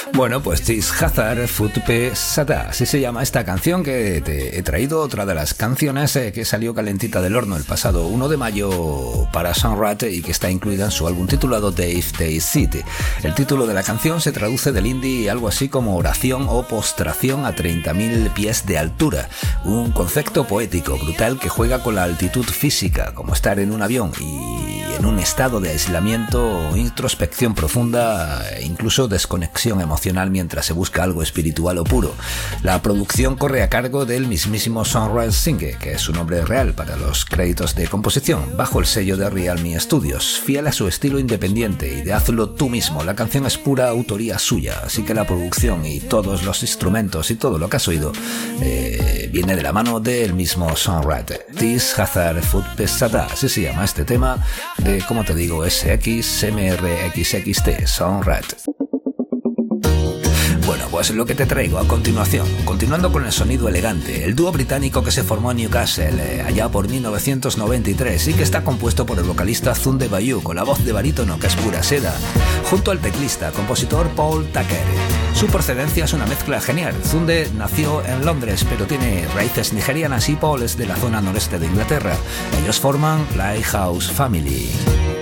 Bueno, pues Tis Hazard Futpe Sata, así se llama esta canción que te he traído, otra de las canciones que salió calentita del horno el pasado 1 de mayo para Sunrat y que está incluida en su álbum titulado Dave Day City. El título de la canción se traduce del indie algo así como oración o postración a 30.000 pies de altura, un concepto poético brutal que juega con la altitud física, como estar en un avión y en un estado de aislamiento, introspección profunda e incluso desconexión emocional mientras se busca algo espiritual o puro. La producción corre a cargo del mismísimo Sunrise Singh, que es su nombre real para los créditos de composición, bajo el sello de Realme Studios, fiel a su estilo independiente y de hazlo tú mismo. La canción es pura autoría suya, así que la producción y todos los instrumentos y todo lo que has oído viene de la mano del mismo Sunrise. Tis Hazard Food Pesada, así se llama este tema de, como te digo, SXMRXXT, Sunrise. Bueno, pues lo que te traigo a continuación, continuando con el sonido elegante, el dúo británico que se formó en Newcastle allá por 1993 y que está compuesto por el vocalista Zunde Bayou con la voz de barítono que es pura seda, junto al teclista, compositor Paul Tucker. Su procedencia es una mezcla genial. Zunde nació en Londres pero tiene raíces nigerianas y Paul es de la zona noreste de Inglaterra. Ellos forman Lighthouse Family.